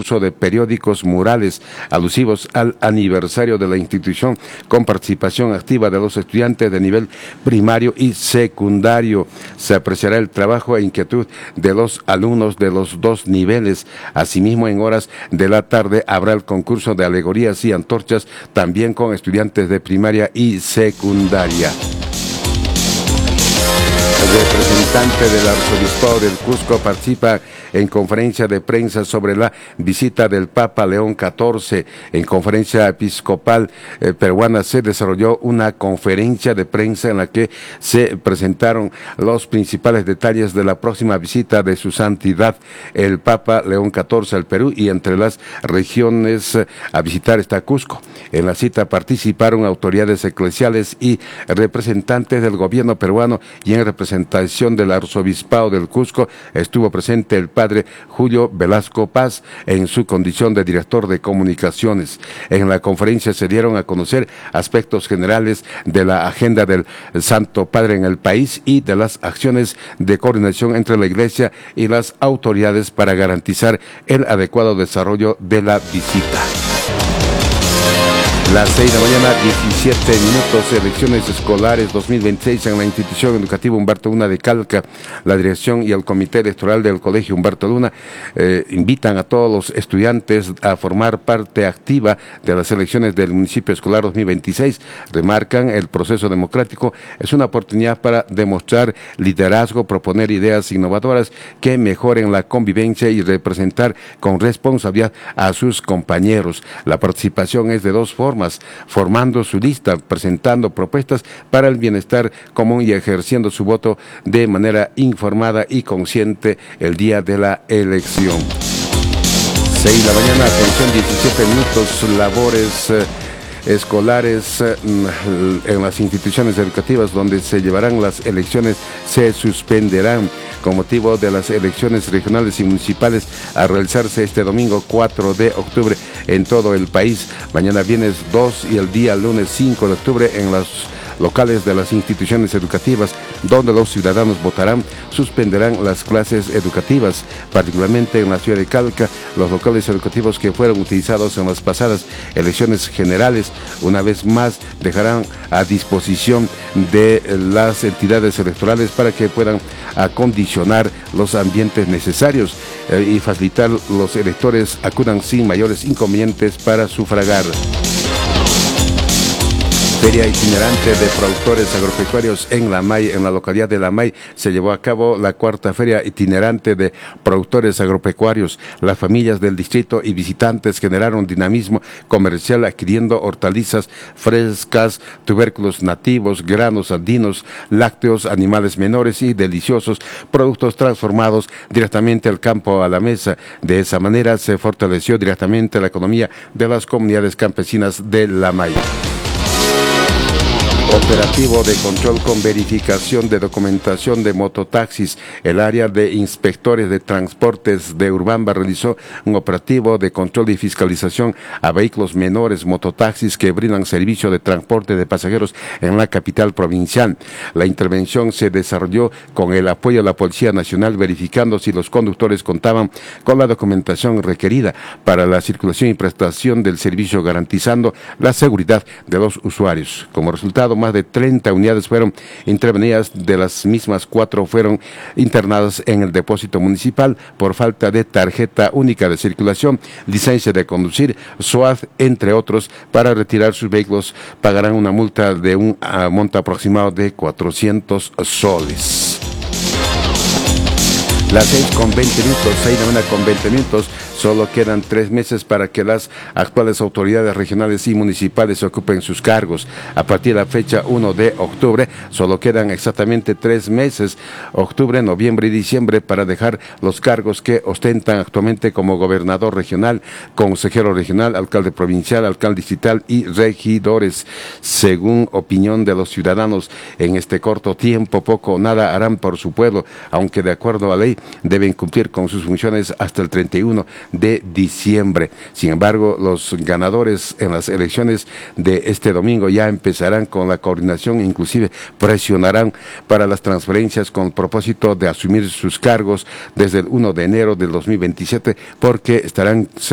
concurso de periódicos murales alusivos al aniversario de la institución, con participación activa de los estudiantes de nivel primario y secundario. Se apreciará el trabajo e inquietud de los alumnos de los dos niveles. Asimismo, en horas de la tarde habrá el concurso de alegorías y antorchas, también con estudiantes de primaria y secundaria. El representante del Arzobispado del Cusco participa en conferencia de prensa sobre la visita del Papa León XIV. En conferencia episcopal peruana se desarrolló una conferencia de prensa en la que se presentaron los principales detalles de la próxima visita de su santidad el Papa León XIV al Perú, y entre las regiones a visitar está Cusco. En la cita participaron autoridades eclesiales y representantes del gobierno peruano, y en representación del Arzobispado del Cusco estuvo presente el padre Julio Velasco Paz en su condición de director de comunicaciones. En la conferencia se dieron a conocer aspectos generales de la agenda del Santo Padre en el país y de las acciones de coordinación entre la Iglesia y las autoridades para garantizar el adecuado desarrollo de la visita. Las 6 de la mañana, 17 minutos, elecciones escolares 2026 en la institución educativa Humberto Luna de Calca. La dirección y el comité electoral del colegio Humberto Luna invitan a todos los estudiantes a formar parte activa de las elecciones del municipio escolar 2026. Remarcan, el proceso democrático es una oportunidad para demostrar liderazgo, proponer ideas innovadoras que mejoren la convivencia y representar con responsabilidad a sus compañeros. La participación es de dos formas: formando su lista, presentando propuestas para el bienestar común y ejerciendo su voto de manera informada y consciente el día de la elección. 6 de la mañana, atención, 17 minutos, labores escolares en las instituciones educativas donde se llevarán las elecciones se suspenderán con motivo de las elecciones regionales y municipales a realizarse este domingo 4 de octubre en todo el país. Mañana viernes 2 y el día lunes 5 de octubre en los locales de las instituciones educativas donde los ciudadanos votarán, suspenderán las clases educativas, particularmente en la ciudad de Calca. Los locales educativos que fueron utilizados en las pasadas elecciones generales, una vez más dejarán a disposición de las entidades electorales para que puedan acondicionar los ambientes necesarios y facilitar los electores acudan sin mayores inconvenientes para sufragar. Feria itinerante de productores agropecuarios en Lamay. En la localidad de Lamay se llevó a cabo la cuarta feria itinerante de productores agropecuarios. Las familias del distrito y visitantes generaron dinamismo comercial adquiriendo hortalizas frescas, tubérculos nativos, granos andinos, lácteos, animales menores y deliciosos productos transformados directamente al campo a la mesa. De esa manera se fortaleció directamente la economía de las comunidades campesinas de Lamay. Operativo de control con verificación de documentación de mototaxis. El área de inspectores de transportes de Urbamba realizó un operativo de control y fiscalización a vehículos menores, mototaxis que brindan servicio de transporte de pasajeros en la capital provincial. La intervención se desarrolló con el apoyo de la Policía Nacional, verificando si los conductores contaban con la documentación requerida para la circulación y prestación del servicio, garantizando la seguridad de los usuarios. Como resultado, más de 30 unidades fueron intervenidas, de las mismas 4 fueron internadas en el depósito municipal por falta de tarjeta única de circulación, licencia de conducir, SOAT, entre otros. Para retirar sus vehículos pagarán una multa de un monto aproximado de 400 soles. Las 6:20, solo quedan 3 meses para que las actuales autoridades regionales y municipales ocupen sus cargos. A partir de la fecha 1 de octubre, solo quedan exactamente 3 meses, octubre, noviembre y diciembre, para dejar los cargos que ostentan actualmente como gobernador regional, consejero regional, alcalde provincial, alcalde distrital y regidores. Según opinión de los ciudadanos, en este corto tiempo poco o nada harán por su pueblo, aunque de acuerdo a la ley deben cumplir con sus funciones hasta el 31 de diciembre. Sin embargo, los ganadores en las elecciones de este domingo ya empezarán con la coordinación, inclusive presionarán para las transferencias con el propósito de asumir sus cargos desde el 1 de enero del 2027, porque estarán